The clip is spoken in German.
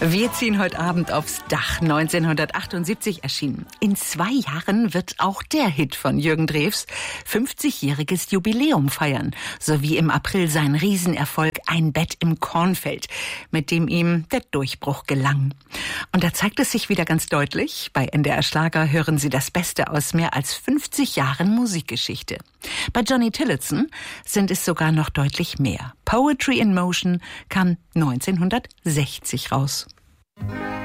Wir ziehen heute Abend aufs Dach. 1978 erschienen. In 2 Jahren wird auch der Hit von Jürgen Drews 50-jähriges Jubiläum feiern, sowie im April sein Riesenerfolg Ein Bett im Kornfeld, mit dem ihm der Durchbruch gelang. Und da zeigt es sich wieder ganz deutlich. Bei NDR Schlager hören Sie das Beste aus mehr als 50 Jahren Musikgeschichte. Bei Johnny Tillotson sind es sogar noch deutlich mehr. Poetry in Motion kam 1960 raus.